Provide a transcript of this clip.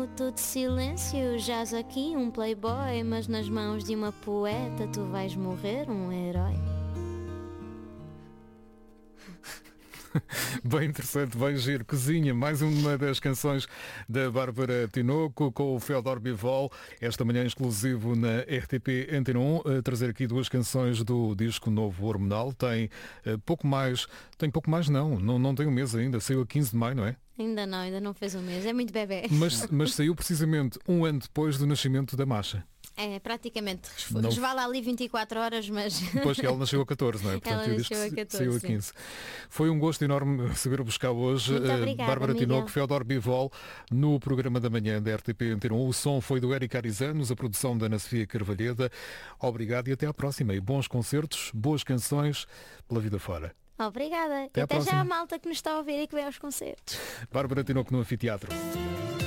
minuto de silêncio, jaz aqui um playboy, mas nas mãos de uma poeta tu vais morrer um herói. Bem interessante, bem giro. Cozinha, mais uma das canções da Bárbara Tinoco com o Féodor Bivol, esta manhã exclusivo na RTP Antena 1, a trazer aqui duas canções do disco novo Hormonal. Tem pouco mais não tem um mês ainda, saiu a 15 de maio, não é? Ainda não fez um mês, é muito bebê. Mas saiu precisamente um ano depois do nascimento da Masha. É, praticamente. Não. Resvala ali 24 horas, mas... Depois que ela nasceu a 14, não é? Portanto, ela nasceu a 14, saiu a 15. Foi um gosto enorme saber buscar hoje. Muito obrigada, Bárbara Miguel. Tinoco, Féodor Bivol, no programa da manhã da RTP Antena 1. O som foi do Eric Arizanos, a produção da Ana Sofia Carvalheda. Obrigado e até à próxima. E bons concertos, boas canções pela vida fora. Obrigada. Até à Até já próxima. a malta que nos está a ouvir e que vem aos concertos. Bárbara Tinoco no Anfiteatro.